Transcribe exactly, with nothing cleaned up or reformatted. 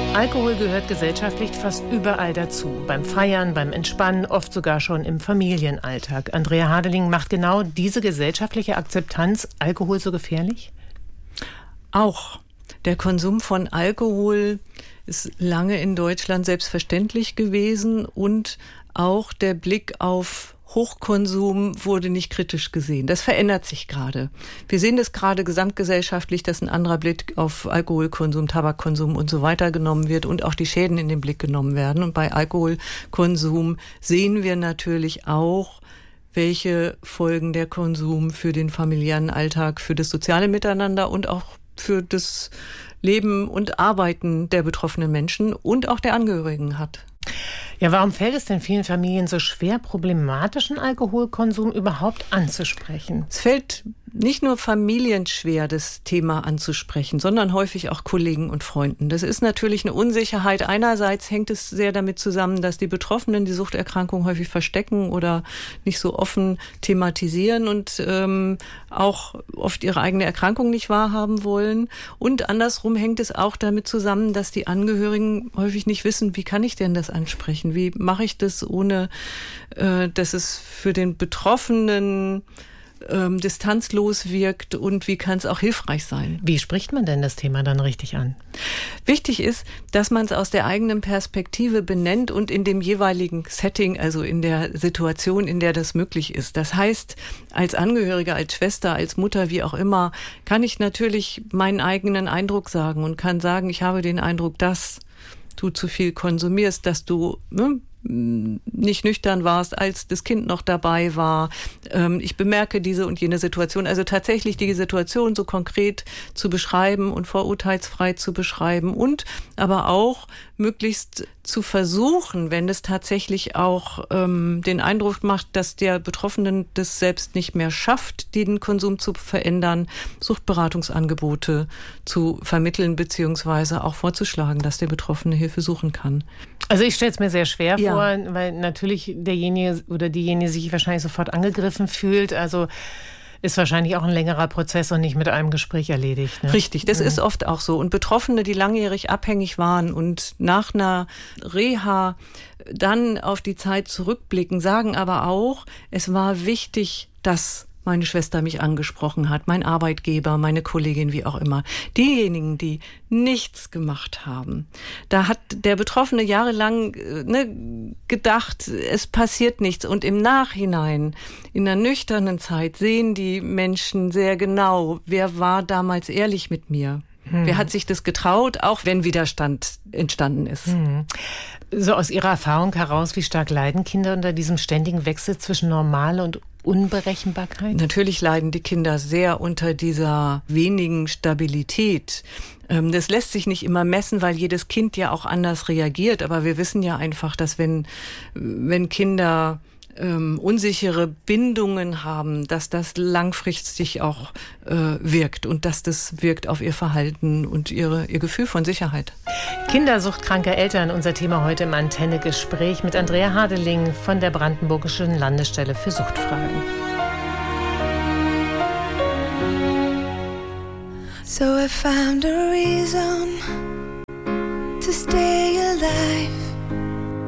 Alkohol gehört gesellschaftlich fast überall dazu. Beim Feiern, beim Entspannen, oft sogar schon im Familienalltag. Andrea Hadeling, macht genau diese gesellschaftliche Akzeptanz Alkohol so gefährlich? Auch. Der Konsum von Alkohol ist lange in Deutschland selbstverständlich gewesen und auch der Blick auf Hochkonsum wurde nicht kritisch gesehen. Das verändert sich gerade. Wir sehen das gerade gesamtgesellschaftlich, dass ein anderer Blick auf Alkoholkonsum, Tabakkonsum und so weiter genommen wird und auch die Schäden in den Blick genommen werden. Und bei Alkoholkonsum sehen wir natürlich auch, welche Folgen der Konsum für den familiären Alltag, für das soziale Miteinander und auch für das Leben und Arbeiten der betroffenen Menschen und auch der Angehörigen hat. Ja, warum fällt es denn vielen Familien so schwer, problematischen Alkoholkonsum überhaupt anzusprechen? Es fällt nicht nur Familien schwer, das Thema anzusprechen, sondern häufig auch Kollegen und Freunden. Das ist natürlich eine Unsicherheit. Einerseits hängt es sehr damit zusammen, dass die Betroffenen die Suchterkrankung häufig verstecken oder nicht so offen thematisieren und ähm, auch oft ihre eigene Erkrankung nicht wahrhaben wollen. Und andersrum hängt es auch damit zusammen, dass die Angehörigen häufig nicht wissen, wie kann ich denn das ansprechen? Wie mache ich das, ohne äh, dass es für den Betroffenen ähm, distanzlos wirkt, und wie kann es auch hilfreich sein? Wie spricht man denn das Thema dann richtig an? Wichtig ist, dass man es aus der eigenen Perspektive benennt und in dem jeweiligen Setting, also in der Situation, in der das möglich ist. Das heißt, als Angehörige, als Schwester, als Mutter, wie auch immer, kann ich natürlich meinen eigenen Eindruck sagen und kann sagen, ich habe den Eindruck, dass du zu viel konsumierst, dass du ne, nicht nüchtern warst, als das Kind noch dabei war. Ähm, ich bemerke diese und jene Situation. Also tatsächlich die Situation so konkret zu beschreiben und vorurteilsfrei zu beschreiben und aber auch möglichst zu versuchen, wenn es tatsächlich auch ähm, den Eindruck macht, dass der Betroffene das selbst nicht mehr schafft, den Konsum zu verändern, Suchtberatungsangebote zu vermitteln beziehungsweise auch vorzuschlagen, dass der Betroffene Hilfe suchen kann. Also ich stelle es mir sehr schwer Ja. vor, weil natürlich derjenige oder diejenige sich wahrscheinlich sofort angegriffen fühlt. Also ist wahrscheinlich auch ein längerer Prozess und nicht mit einem Gespräch erledigt. Ne? Richtig, das mhm. ist oft auch so. Und Betroffene, die langjährig abhängig waren und nach einer Reha dann auf die Zeit zurückblicken, sagen aber auch, es war wichtig, dass meine Schwester mich angesprochen hat, mein Arbeitgeber, meine Kollegin, wie auch immer. Diejenigen, die nichts gemacht haben, da hat der Betroffene jahrelang ne, gedacht, es passiert nichts. Und im Nachhinein, in der nüchternen Zeit, sehen die Menschen sehr genau, wer war damals ehrlich mit mir. Hm. Wer hat sich das getraut, auch wenn Widerstand entstanden ist. Hm. So aus Ihrer Erfahrung heraus, wie stark leiden Kinder unter diesem ständigen Wechsel zwischen Normal und Unberechenbarkeit? Natürlich leiden die Kinder sehr unter dieser wenigen Stabilität. Das lässt sich nicht immer messen, weil jedes Kind ja auch anders reagiert. Aber wir wissen ja einfach, dass wenn, wenn Kinder ähm, unsichere Bindungen haben, dass das langfristig auch äh, wirkt und dass das wirkt auf ihr Verhalten und ihre, ihr Gefühl von Sicherheit. Kindersuchtkranke Eltern, unser Thema heute im Antenne-Gespräch mit Andrea Hadeling von der Brandenburgischen Landesstelle für Suchtfragen. So I found a reason to stay alive.